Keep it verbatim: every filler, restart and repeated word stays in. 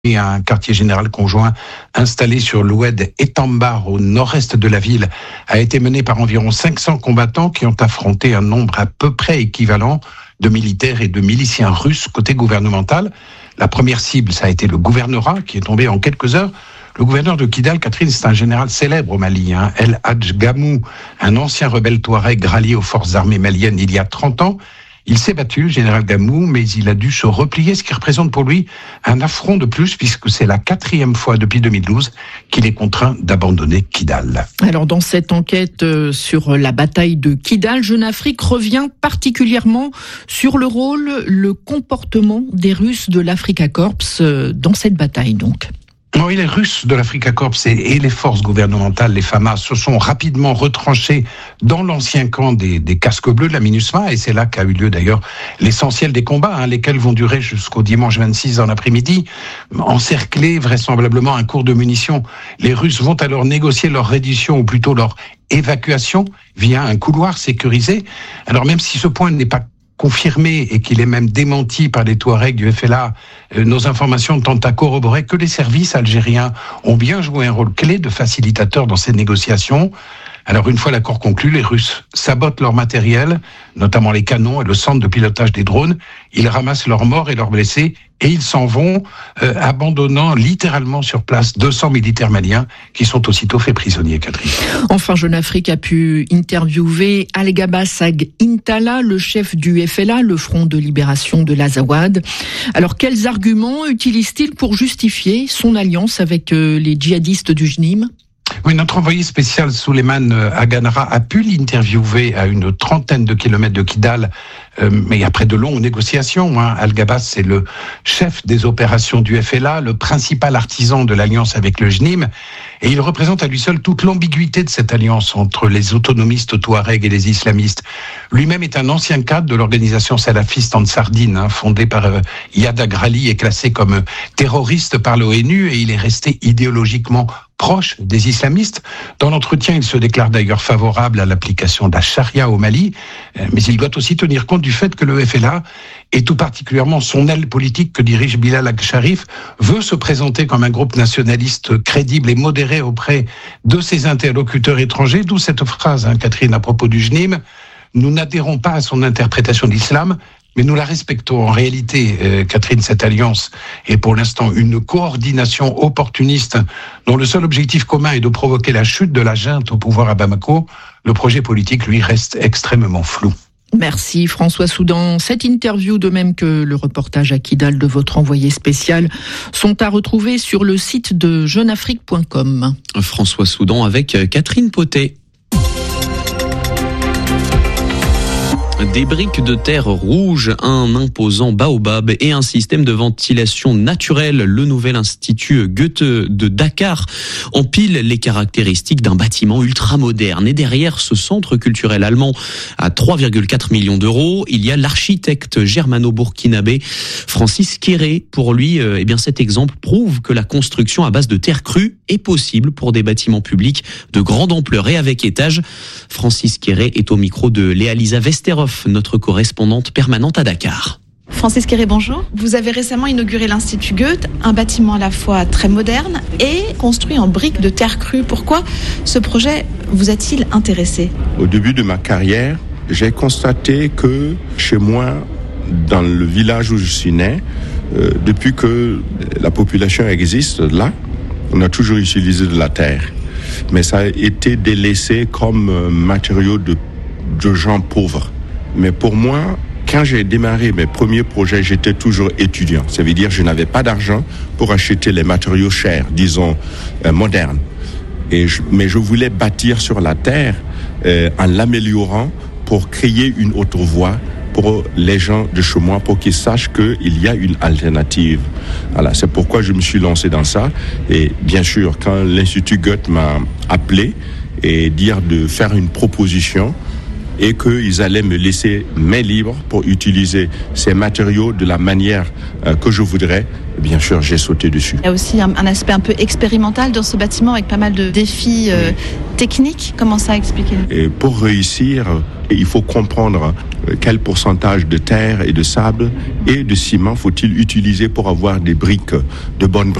un quartier général conjoint installé sur l'oued Étambar au nord-est de la ville a été mené par environ cinq cents combattants qui ont affronté un nombre à peu près équivalent de militaires et de miliciens russes côté gouvernemental. La première cible, ça a été le gouvernorat qui est tombé en quelques heures. Le gouverneur de Kidal, Catherine, c'est un général célèbre au Mali, hein, El Hadj Gamou, un ancien rebelle touareg rallié aux forces armées maliennes il y a trente ans. Il s'est battu, le général Gamou, mais il a dû se replier, ce qui représente pour lui un affront de plus, puisque c'est la quatrième fois depuis deux mille douze qu'il est contraint d'abandonner Kidal. Alors dans cette enquête sur la bataille de Kidal, Jeune Afrique revient particulièrement sur le rôle, le comportement des Russes de l'Afrika Korps dans cette bataille donc. Oui, les Russes de l'Afrika Korps et, et les forces gouvernementales, les FAMA, se sont rapidement retranchés dans l'ancien camp des, des casques bleus de la MINUSMA, et c'est là qu'a eu lieu d'ailleurs l'essentiel des combats, hein, lesquels vont durer jusqu'au dimanche vingt-six en après-midi. Encerclés, vraisemblablement un cours de munitions, les Russes vont alors négocier leur reddition, ou plutôt leur évacuation, via un couloir sécurisé. Alors même si ce point n'est pas confirmé et qu'il est même démenti par les Touaregs du F L A, euh, nos informations tentent à corroborer que les services algériens ont bien joué un rôle clé de facilitateur dans ces négociations. Alors une fois l'accord conclu, les Russes sabotent leur matériel, notamment les canons et le centre de pilotage des drones. Ils ramassent leurs morts et leurs blessés et ils s'en vont, euh, abandonnant littéralement sur place deux cents militaires maliens qui sont aussitôt faits prisonniers, Catherine. Enfin, Jeune Afrique a pu interviewer Al-Gabas Ag Intala, le chef du F L A, le Front de libération de l'Azawad. Alors, quels arguments utilise-t-il pour justifier son alliance avec euh, les djihadistes du J N I M ? Oui, notre envoyé spécial Souleymane Aganara a pu l'interviewer à une trentaine de kilomètres de Kidal, euh, mais après de longues négociations. Hein. Al-Gabas, c'est le chef des opérations du F L A, le principal artisan de l'alliance avec le J N I M, et il représente à lui seul toute l'ambiguïté de cette alliance entre les autonomistes touaregs et les islamistes. Lui-même est un ancien cadre de l'organisation salafiste Ansardine, hein, fondée par euh, Iyad Agrali et classé comme euh, terroriste par l'ONU, et il est resté idéologiquement proche des islamistes. Dans l'entretien, il se déclare d'ailleurs favorable à l'application de la charia au Mali, mais il doit aussi tenir compte du fait que le F L A, et tout particulièrement son aile politique que dirige Bilal Ag-Sharif, veut se présenter comme un groupe nationaliste crédible et modéré auprès de ses interlocuteurs étrangers, d'où cette phrase, hein, Catherine, à propos du J N I M, « Nous n'adhérons pas à son interprétation de l'islam, mais nous la respectons. » En réalité, euh, Catherine, cette alliance est pour l'instant une coordination opportuniste dont le seul objectif commun est de provoquer la chute de la junte au pouvoir à Bamako. Le projet politique, lui, reste extrêmement flou. Merci François Soudan. Cette interview, de même que le reportage à Kidal de votre envoyé spécial, sont à retrouver sur le site de jeune afrique point com. François Soudan avec Catherine Potet. Des briques de terre rouge, un imposant baobab et un système de ventilation naturelle. Le nouvel institut Goethe de Dakar empile les caractéristiques d'un bâtiment ultramoderne. Et derrière ce centre culturel allemand à trois virgule quatre millions d'euros, il y a l'architecte germano-burkinabé Francis Kéré. Pour lui, eh bien, cet exemple prouve que la construction à base de terre crue est possible pour des bâtiments publics de grande ampleur et avec étage. Francis Kéré est au micro de Léa-Lisa Westerhoff, notre correspondante permanente à Dakar. Francis Kéré, bonjour. Vous avez récemment inauguré l'Institut Goethe, un bâtiment à la fois très moderne et construit en briques de terre crue. Pourquoi ce projet vous a-t-il intéressé ? Au début de ma carrière, j'ai constaté que chez moi, dans le village où je suis né, euh, depuis que la population existe là, on a toujours utilisé de la terre. Mais ça a été délaissé comme matériau de, de gens pauvres. Mais pour moi, quand j'ai démarré mes premiers projets, j'étais toujours étudiant. Ça veut dire que je n'avais pas d'argent pour acheter les matériaux chers, disons, euh, modernes. Et je, mais je voulais bâtir sur la terre euh, en l'améliorant pour créer une autre voie pour les gens de chez moi, pour qu'ils sachent qu'il y a une alternative. Voilà, c'est pourquoi je me suis lancé dans ça. Et bien sûr, quand l'Institut Goethe m'a appelé et dire de faire une proposition, et qu'ils allaient me laisser main libre pour utiliser ces matériaux de la manière euh, que je voudrais. Bien sûr, j'ai sauté dessus. Il y a aussi un, un aspect un peu expérimental dans ce bâtiment avec pas mal de défis euh, oui. techniques. Comment ça expliquer ? Et pour réussir, il faut comprendre quel pourcentage de terre et de sable et de ciment faut-il utiliser pour avoir des briques, de bonnes briques.